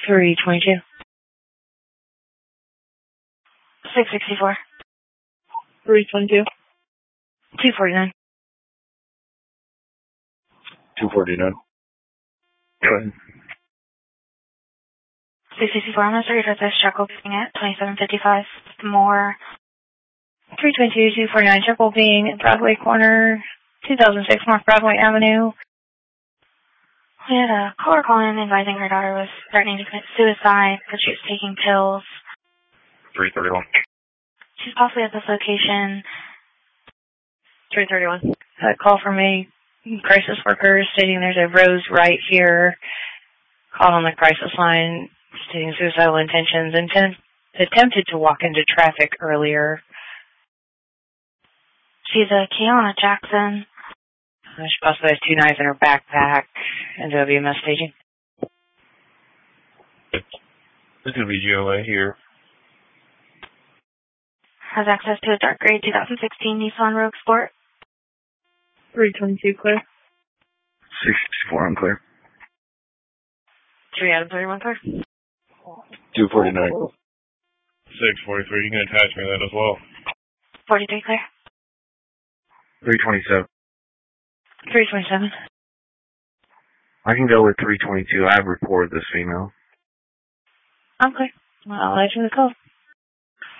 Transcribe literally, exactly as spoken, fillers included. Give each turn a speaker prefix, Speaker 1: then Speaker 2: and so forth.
Speaker 1: three twenty-two.
Speaker 2: six sixty-four.
Speaker 1: three twenty-two.
Speaker 2: two forty-nine.
Speaker 3: two forty-nine. Go ahead.
Speaker 2: six sixty-four. I'm going to start your this check opening at twenty-seven fifty-five. More.
Speaker 1: three twenty-two, two forty-nine. Check being Broadway Corner, two thousand six North Broadway Avenue.
Speaker 2: We had a caller call in advising her daughter was threatening to commit suicide because she was taking pills.
Speaker 3: three thirty-one.
Speaker 2: She's possibly at this location.
Speaker 1: three thirty-one. A call from a crisis worker stating there's a rose right here. Call on the crisis line stating suicidal intentions. Intent, attempted to walk into traffic earlier.
Speaker 2: She's a Kiana Jackson.
Speaker 1: Uh, she possibly has two knives in her backpack and W M S staging.
Speaker 3: This is B G O A here.
Speaker 2: Has access to a dark gray two thousand sixteen Nissan Rogue Sport.
Speaker 1: three twenty-two clear.
Speaker 3: six sixty-four, I'm clear.
Speaker 1: three out of thirty-one clear.
Speaker 3: two forty-nine.
Speaker 4: six forty-three, you can attach me to that as well.
Speaker 2: forty-three clear.
Speaker 3: three twenty-seven.
Speaker 1: three twenty-seven.
Speaker 3: I can go with three twenty-two. I've reported this female.
Speaker 1: I'm clear. I'll let you the code.